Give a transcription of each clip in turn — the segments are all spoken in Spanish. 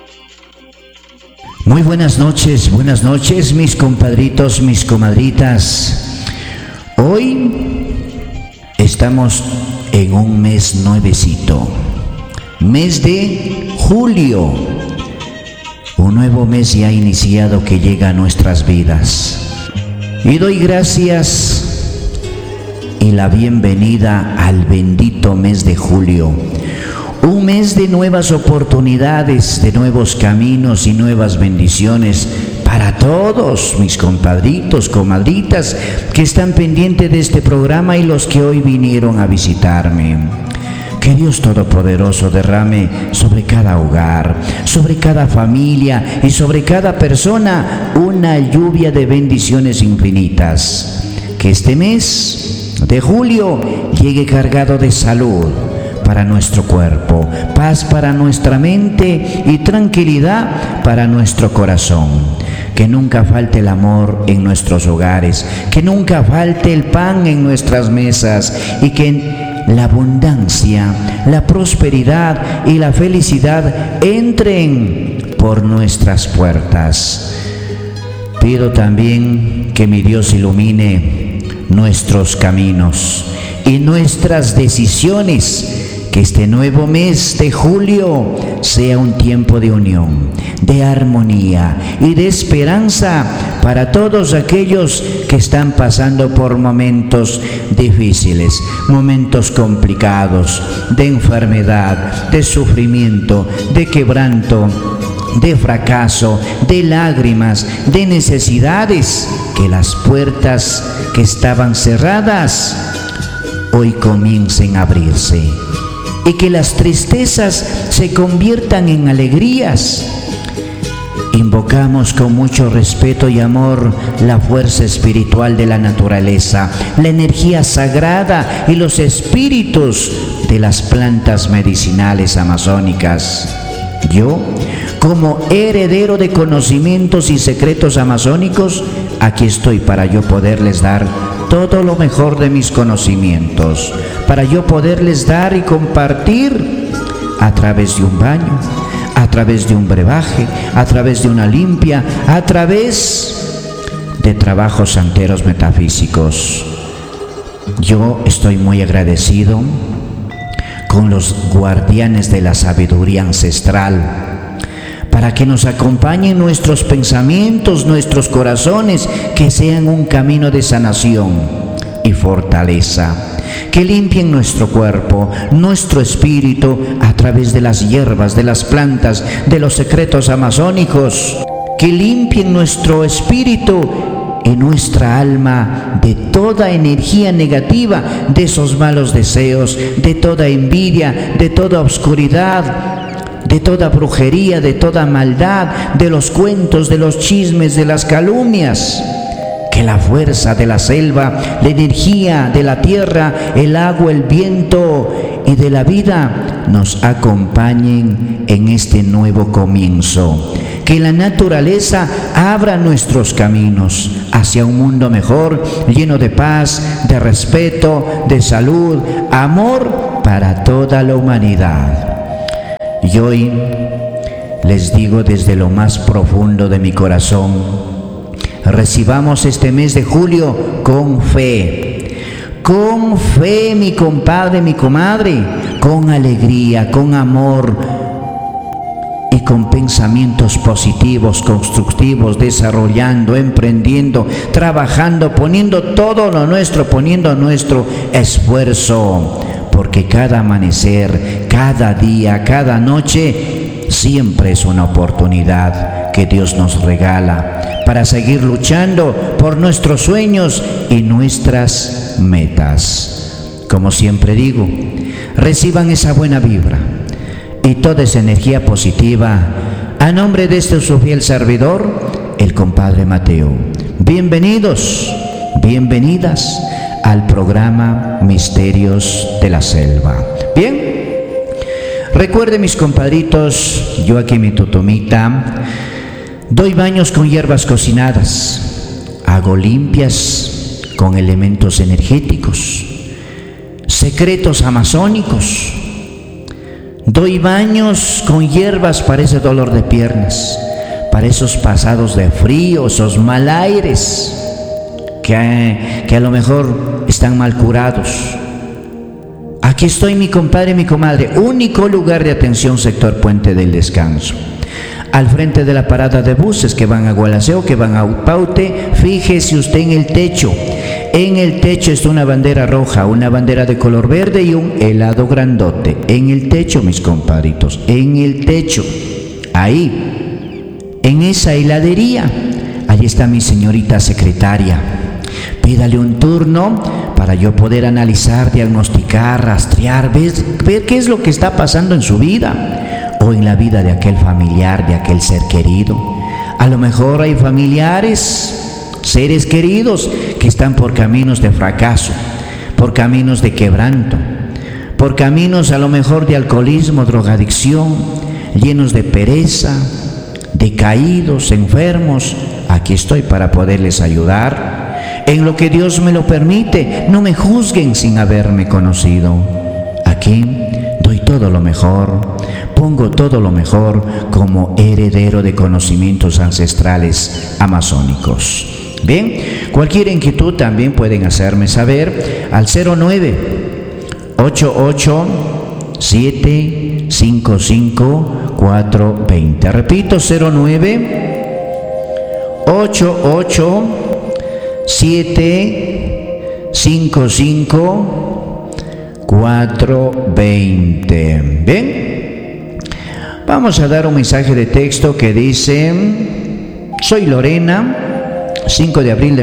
Muy buenas noches mis compadritos, mis comadritas. Hoy estamos en un mes nuevecito, mes de julio, un nuevo mes ya iniciado que llega a nuestras vidas. Y doy gracias y la bienvenida al bendito mes de julio. Un mes de nuevas oportunidades, de nuevos caminos y nuevas bendiciones para todos mis compadritos, comadritas que están pendientes de este programa y los que hoy vinieron a visitarme. Que Dios Todopoderoso derrame sobre cada hogar, sobre cada familia y sobre cada persona una lluvia de bendiciones infinitas. Que este mes de julio llegue cargado de salud para nuestro cuerpo, paz para nuestra mente y tranquilidad para nuestro corazón. Que nunca falte el amor en nuestros hogares, que nunca falte el pan en nuestras mesas y que la abundancia, la prosperidad y la felicidad entren por nuestras puertas. Pido también que mi Dios ilumine nuestros caminos y nuestras decisiones. Que este nuevo mes de julio sea un tiempo de unión, de armonía y de esperanza para todos aquellos que están pasando por momentos difíciles, momentos complicados, de enfermedad, de sufrimiento, de quebranto, de fracaso, de lágrimas, de necesidades. Que las puertas que estaban cerradas hoy comiencen a abrirse. Y que las tristezas se conviertan en alegrías. Invocamos con mucho respeto y amor la fuerza espiritual de la naturaleza, la energía sagrada y los espíritus de las plantas medicinales amazónicas. Yo, como heredero de conocimientos y secretos amazónicos, aquí estoy para yo poderles dar todo lo mejor de mis conocimientos, para yo poderles dar y compartir a través de un baño, a través de un brebaje, a través de una limpia, a través de trabajos santeros metafísicos. Yo estoy muy agradecido con los guardianes de la sabiduría ancestral, para que nos acompañen nuestros pensamientos, nuestros corazones, que sean un camino de sanación y fortaleza, que limpien nuestro cuerpo, nuestro espíritu a través de las hierbas, de las plantas, de los secretos amazónicos, que limpien nuestro espíritu y nuestra alma de toda energía negativa, de esos malos deseos, de toda envidia, de toda oscuridad, de toda brujería, de toda maldad, de los cuentos, de los chismes, de las calumnias. Que la fuerza de la selva, la energía de la tierra, el agua, el viento y de la vida nos acompañen en este nuevo comienzo. Que la naturaleza abra nuestros caminos hacia un mundo mejor, lleno de paz, de respeto, de salud, amor para toda la humanidad. Y hoy les digo desde lo más profundo de mi corazón, recibamos este mes de julio con fe, mi compadre, mi comadre, con alegría, con amor y con pensamientos positivos, constructivos, desarrollando, emprendiendo, trabajando, poniendo todo lo nuestro, poniendo nuestro esfuerzo. Porque cada amanecer, cada día, cada noche, siempre es una oportunidad que Dios nos regala para seguir luchando por nuestros sueños y nuestras metas. Como siempre digo, reciban esa buena vibra y toda esa energía positiva a nombre de este su fiel servidor, el compadre Mateo. Bienvenidos, bienvenidas al programa Misterios de la Selva. Bien, recuerden mis compadritos, yo aquí en mi tutumita doy baños con hierbas cocinadas, hago limpias con elementos energéticos, secretos amazónicos, Doy baños con hierbas para ese dolor de piernas, para esos pasados de frío, esos mal aires que a lo mejor están mal curados. Aquí estoy, mi compadre, mi comadre, único lugar de atención, sector Puente del Descanso. Al frente de la parada de buses que van a Gualaceo, que van a Upaute, fíjese usted en el techo. En el techo está una bandera roja, una bandera de color verde y un helado grandote. En el techo, mis compadritos, en el techo. Ahí, en esa heladería, allí está mi señorita secretaria. Pídale un turno para yo poder analizar, diagnosticar, rastrear, ver qué es lo que está pasando en su vida o en la vida de aquel familiar, de aquel ser querido. A lo mejor hay familiares, seres queridos que están por caminos de fracaso, por caminos de quebranto, por caminos a lo mejor de alcoholismo, drogadicción, llenos de pereza, decaídos, enfermos. Aquí estoy para poderles ayudar. En lo que Dios me lo permite, no me juzguen sin haberme conocido. Aquí doy todo lo mejor, pongo todo lo mejor como heredero de conocimientos ancestrales amazónicos. Bien, cualquier inquietud también pueden hacerme saber al 09-88-755-420. Repito, 09-88-755-420. Bien, vamos a dar un mensaje de texto que dice: soy Lorena, 5 de abril de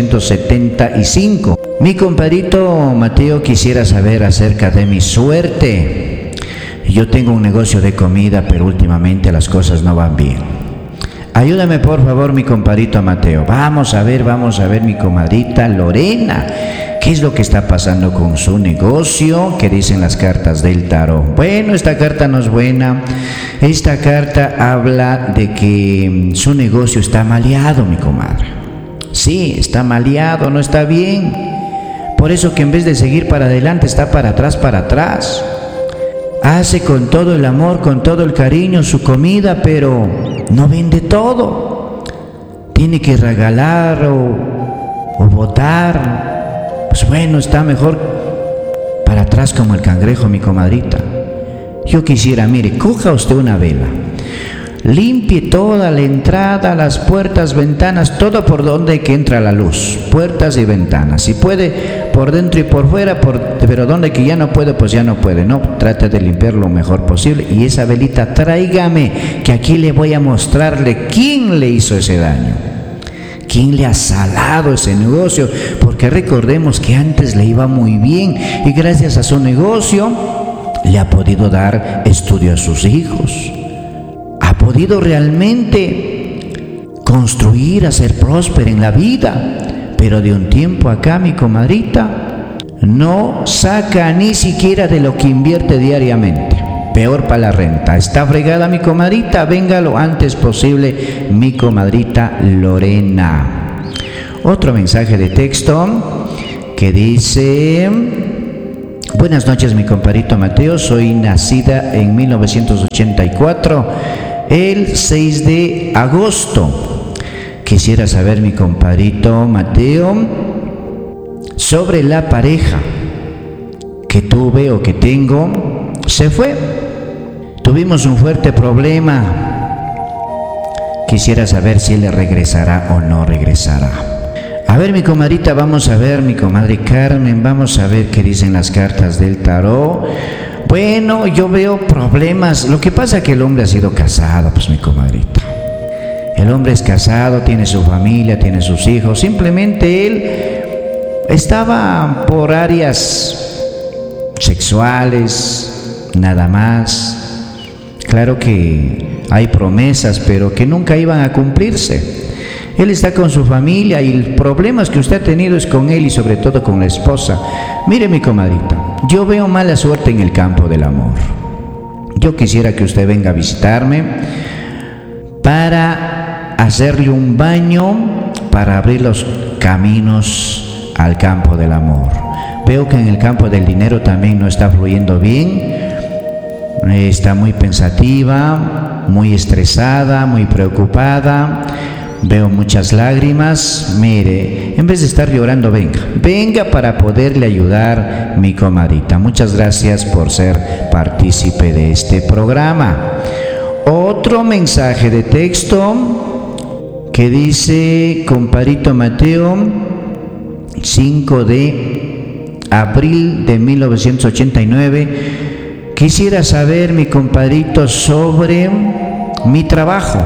1975. Mi compadrito Mateo quisiera saber acerca de mi suerte. Yo tengo un negocio de comida, pero últimamente las cosas no van bien. Ayúdame por favor, mi compadrito Mateo. Vamos a ver, mi comadrita Lorena, ¿qué es lo que está pasando con su negocio? ¿Qué dicen las cartas del tarot? Bueno, esta carta no es buena. Esta carta habla de que su negocio está maleado, mi comadre. Sí, está maleado, no está bien. Por eso que en vez de seguir para adelante, está para atrás. Hace con todo el amor, con todo el cariño su comida, pero no vende todo. Tiene que regalar o botar. Pues bueno, está mejor para atrás como el cangrejo, mi comadrita. Yo quisiera, mire, coja usted una vela, limpie toda la entrada, las puertas, ventanas, todo por donde que entra la luz, puertas y ventanas. Si puede, por dentro y por fuera, pero donde que ya no puede, pues ya no puede. No, trate de limpiar lo mejor posible. Y esa velita tráigame, que aquí le voy a mostrarle quién le hizo ese daño, quién le ha salado ese negocio, porque recordemos que antes le iba muy bien y gracias a su negocio le ha podido dar estudio a sus hijos. Ha podido realmente construir, hacer próspero en la vida, pero de un tiempo acá, mi comadrita, no saca ni siquiera de lo que invierte diariamente. Peor para la renta. Está fregada, mi comadrita. Venga lo antes posible, mi comadrita Lorena. Otro mensaje de texto que dice: buenas noches, mi compadrito Mateo. Soy nacida en 1984. El 6 de agosto. Quisiera saber, mi compadrito Mateo, sobre la pareja que tuve o que tengo. Se fue. Tuvimos un fuerte problema. Quisiera saber si él regresará o no regresará. A ver, mi comadrita, vamos a ver, mi comadre Carmen, vamos a ver qué dicen las cartas del tarot. Bueno, yo veo problemas. Lo que pasa es que el hombre ha sido casado, pues, mi comadrita. El hombre es casado, tiene su familia, tiene sus hijos. Simplemente él estaba por áreas sexuales, nada más. Claro que hay promesas, pero que nunca iban a cumplirse. Él está con su familia y el problema que usted ha tenido es con él y sobre todo con la esposa. Mire, mi comadrita, yo veo mala suerte en el campo del amor. Yo quisiera que usted venga a visitarme para hacerle un baño, para abrir los caminos al campo del amor. Veo que en el campo del dinero también no está fluyendo bien. Está muy pensativa, muy estresada, muy preocupada. Veo muchas lágrimas. Mire, en vez de estar llorando, venga para poderle ayudar, mi comadrita. Muchas gracias por ser partícipe de este programa. Otro mensaje de texto que dice: compadrito Mateo, 5 de abril de 1989. Quisiera saber, mi compadrito, sobre mi trabajo.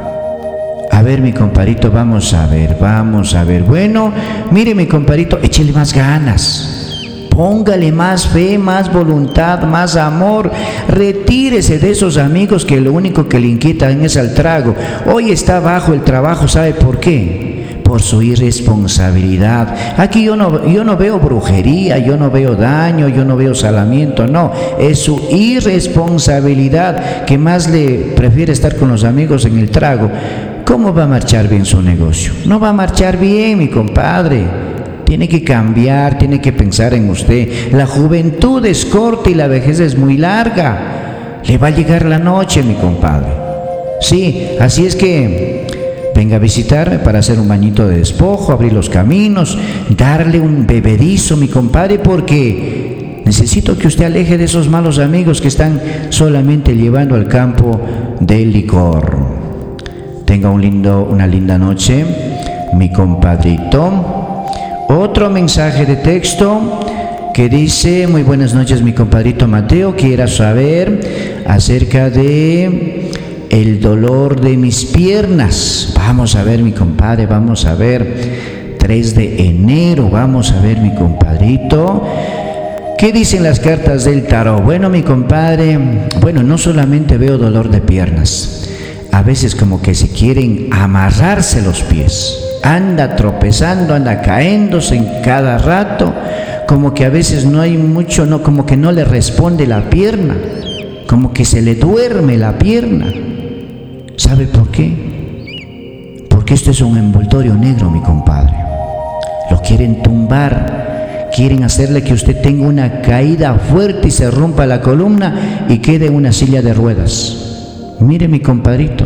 A ver, mi compadrito, vamos a ver. Bueno, mire, mi compadrito, échele más ganas. Póngale más fe, más voluntad, más amor. Retírese de esos amigos que lo único que le inquietan es el trago. Hoy está bajo el trabajo, ¿sabe por qué? Por su irresponsabilidad. Aquí yo no veo brujería, yo no veo daño, yo no veo salamiento, no. Es su irresponsabilidad que más le prefiere estar con los amigos en el trago. ¿Cómo va a marchar bien su negocio? No va a marchar bien, mi compadre. Tiene que cambiar, tiene que pensar en usted. La juventud es corta y la vejez es muy larga. Le va a llegar la noche, mi compadre. Sí, así es que venga a visitarme para hacer un bañito de despojo, abrir los caminos, darle un bebedizo, mi compadre, porque necesito que usted aleje de esos malos amigos que están solamente llevando al campo del licor. Tenga una linda noche, mi compadrito. Otro mensaje de texto que dice: muy buenas noches, mi compadrito Mateo. Quiero saber acerca de el dolor de mis piernas. Vamos a ver, mi compadre, vamos a ver. 3 de enero, vamos a ver, mi compadrito. ¿Qué dicen las cartas del tarot? Bueno, mi compadre, no solamente veo dolor de piernas. A veces como que se quieren amarrarse los pies. Anda tropezando, anda caéndose en cada rato. Como que a veces no hay mucho, como que no le responde la pierna. Como que se le duerme la pierna. ¿Sabe por qué? Porque esto es un envoltorio negro, mi compadre. Lo quieren tumbar. Quieren hacerle que usted tenga una caída fuerte y se rompa la columna y quede en una silla de ruedas. Mire, mi compadrito,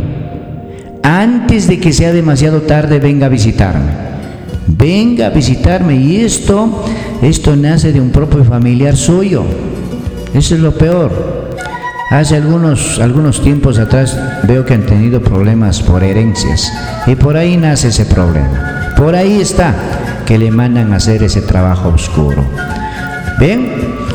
antes de que sea demasiado tarde, venga a visitarme. Venga a visitarme. Y esto nace de un propio familiar suyo. Eso es lo peor. Hace algunos tiempos atrás veo que han tenido problemas por herencias. Y por ahí nace ese problema. Por ahí está que le mandan a hacer ese trabajo oscuro. ¿Ven?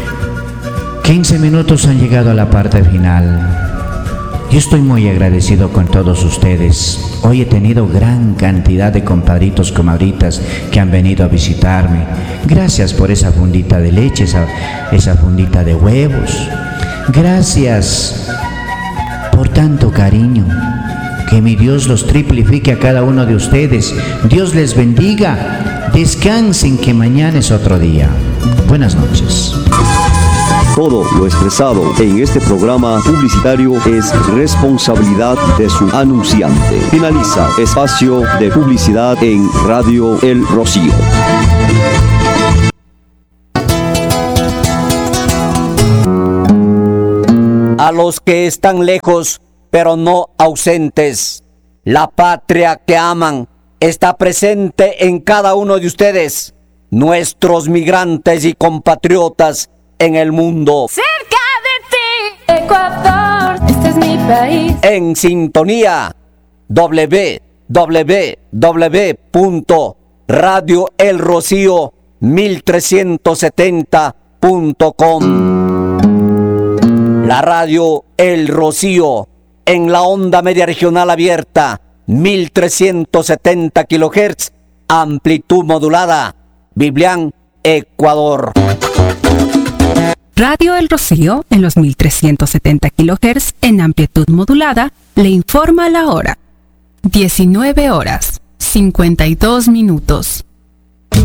15 minutos han llegado a la parte final. Yo estoy muy agradecido con todos ustedes. Hoy he tenido gran cantidad de compadritos, comadritas que han venido a visitarme. Gracias por esa fundita de leche, esa fundita de huevos. Gracias por tanto cariño. Que mi Dios los triplifique a cada uno de ustedes. Dios les bendiga. Descansen, que mañana es otro día. Buenas noches. Todo lo expresado en este programa publicitario es responsabilidad de su anunciante. Finaliza espacio de publicidad en Radio El Rocío. A los que están lejos, pero no ausentes, la patria que aman está presente en cada uno de ustedes, nuestros migrantes y compatriotas en el mundo. Cerca de ti, Ecuador, este es mi país. En sintonía, www.radioelrocío1370.com. La radio El Rocío, en la onda media regional abierta, 1370 kHz, amplitud modulada, Biblián, Ecuador. Radio El Rocío, en los 1370 kHz en amplitud modulada, le informa la hora. 19 horas, 52 minutos.